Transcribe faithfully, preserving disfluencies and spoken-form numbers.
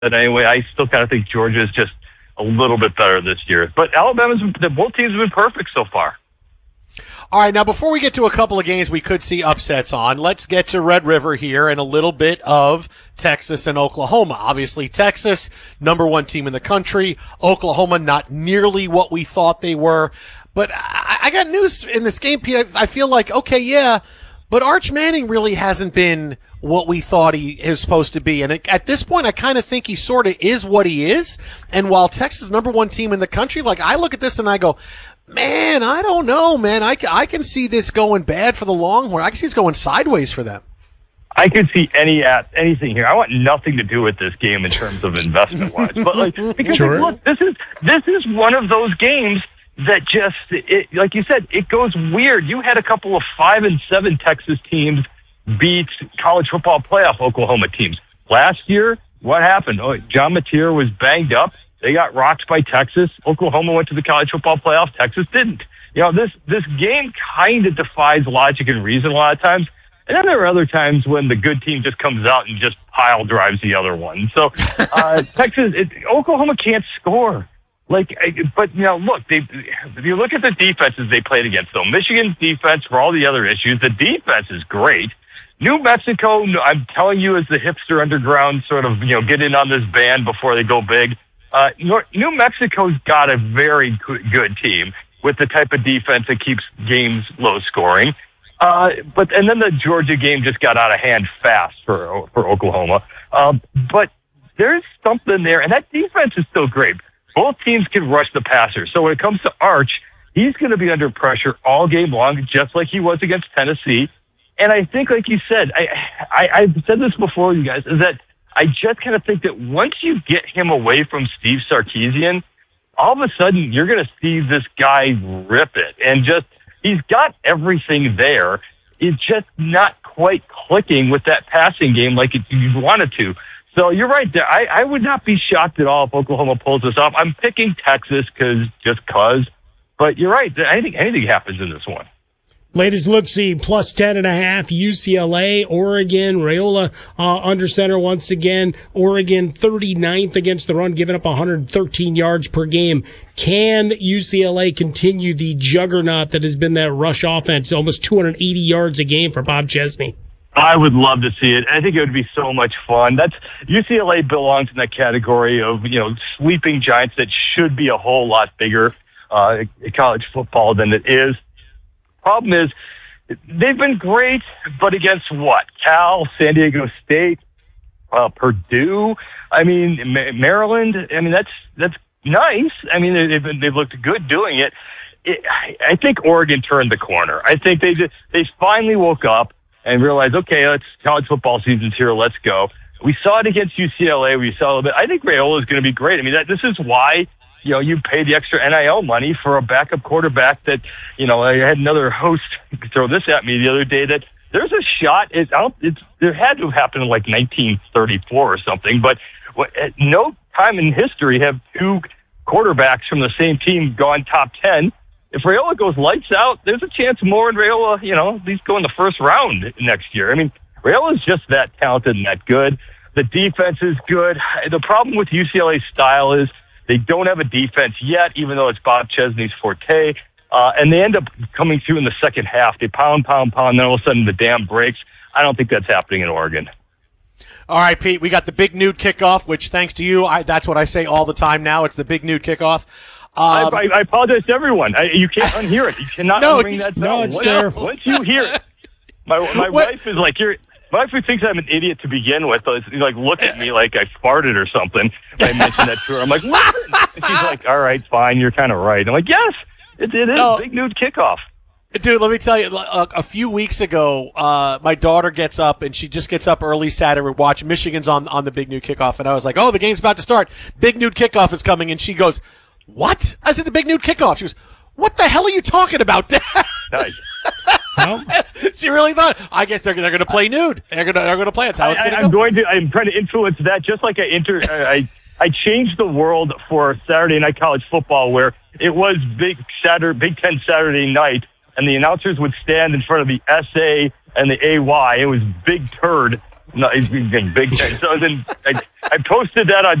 anyway. I still kind of think Georgia is just a little bit better this year. But Alabama's, both teams have been perfect so far. All right, now before we get to a couple of games we could see upsets on, let's get to Red River here and a little bit of Texas and Oklahoma. Obviously, Texas, number one team in the country. Oklahoma, not nearly what we thought they were. But I, I got news in this game, Pete. I, I feel like, okay, yeah, but Arch Manning really hasn't been what we thought he is supposed to be. And at this point, I kind of think he sort of is what he is. And while Texas is number one team in the country, like I look at this and I go, man, I don't know, man. I, I can see this going bad for the Longhorn. I can see this going sideways for them. I could see any at anything here. I want nothing to do with this game in terms of investment wise, but like because sure. like, look, this is this is one of those games that just it, like you said, it goes weird. You had a couple of five and seven Texas teams beat college football playoff Oklahoma teams last year. What happened? Oh, John Mateer was banged up. They got rocked by Texas. Oklahoma went to the college football playoff. Texas didn't. You know, this this game kind of defies logic and reason a lot of times. And then there are other times when the good team just comes out and just pile drives the other one. So uh, Texas, it, Oklahoma can't score. Like, but you know, look, they if you look at the defenses they played against, though, Michigan's defense for all the other issues, the defense is great. New Mexico, I'm telling you, as the hipster underground sort of, you know, get in on this band before they go big. Uh, New Mexico's got a very good team with the type of defense that keeps games low scoring. Uh, but and then the Georgia game just got out of hand fast for for Oklahoma. Um, but there's something there, and that defense is still great. Both teams can rush the passer. So when it comes to Arch, he's going to be under pressure all game long, just like he was against Tennessee. And I think, like you said, I, I I've said this before, you guys, is that I just kind of think that once you get him away from Steve Sarkisian, all of a sudden you're going to see this guy rip it. And just, he's got everything there. It's just not quite clicking with that passing game like it, you wanted to. So you're right there. I, I would not be shocked at all if Oklahoma pulls this off. I'm picking Texas because just cause. But you're right. Anything, anything happens in this one. Latest look-see, plus ten and a half, U C L A, Oregon, Raiola uh, under center once again. Oregon thirty-ninth against the run, giving up one hundred thirteen yards per game. Can U C L A continue the juggernaut that has been that rush offense, almost two hundred eighty yards a game for Bob Chesney? I would love to see it. I think it would be so much fun. That's U C L A belongs in that category of, you know, sleeping giants that should be a whole lot bigger uh, college football than it is. Problem is, they've been great, but against what? Cal, San Diego State, uh, Purdue. I mean, Maryland. I mean, that's that's nice. I mean, they've been, they've looked good doing it. it. I think Oregon turned the corner. I think they just, they finally woke up and realized, okay, let's college football season's here. Let's go. We saw it against U C L A. We saw a little bit. I think Raiola is going to be great. I mean, that, this is why. You know, you pay the extra N I L money for a backup quarterback that, you know, I had another host throw this at me the other day that there's a shot. It, I don't, it's, there had to have happened in like nineteen thirty-four or something, but at no time in history have two quarterbacks from the same team gone top ten. If Raiola goes lights out, there's a chance Moore and Raiola, you know, at least go in the first round next year. I mean, Raiola is just that talented and that good. The defense is good. The problem with U C L A's style is they don't have a defense yet, even though it's Bob Chesney's forte. Uh, and they end up coming through in the second half. They pound, pound, pound, then all of a sudden the dam breaks. I don't think that's happening in Oregon. All right, Pete, we got the Big Nude kickoff, which thanks to you, I, that's what I say all the time now. It's the Big Nude kickoff. Um, I, I, I apologize to everyone. I, you can't unhear it. You cannot no, unring that sound. No, it's once, there. Once you hear it, my, my wife is like, you're... My wife thinks I'm an idiot to begin with. She's like, look at me like I farted or something. I mentioned that to her. I'm like, listen. And she's like, all right, fine. You're kind of right. I'm like, yes, it, it is. No. Big Nude kickoff. Dude, let me tell you, a, a few weeks ago, uh, my daughter gets up, and she just gets up early Saturday. We watch Michigan's on, on the Big Nude kickoff, and I was like, oh, the game's about to start. Big Nude kickoff is coming, and she goes, what? I said, the Big Nude kickoff. She goes, what the hell are you talking about, Dad? Nice. Well, she really thought. I guess they're they're going to play nude. They're going to they're going to play. It's how it's going to go. I'm going to. I'm trying to influence that, just like I inter. I I changed the world for Saturday Night College Football, where it was Big Saturday, Big Ten Saturday Night, and the announcers would stand in front of the S A and the A Y. It was Big Turd No, he's being Big Ten. So then I, I posted that on